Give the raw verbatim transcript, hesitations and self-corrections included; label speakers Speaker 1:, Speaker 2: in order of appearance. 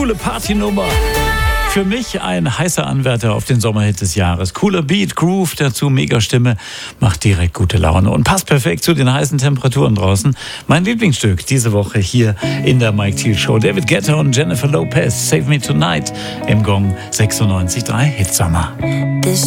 Speaker 1: Coole Partynummer. Für mich ein heißer Anwärter auf den Sommerhit des Jahres. Cooler Beat, Groove, dazu Megastimme, macht direkt gute Laune und passt perfekt zu den heißen Temperaturen draußen. Mein Lieblingsstück diese Woche hier in der Mike Thiel Show. David Guetta und Jennifer Lopez, Save Me Tonight im Gong sechsundneunzig Komma drei Hitsommer.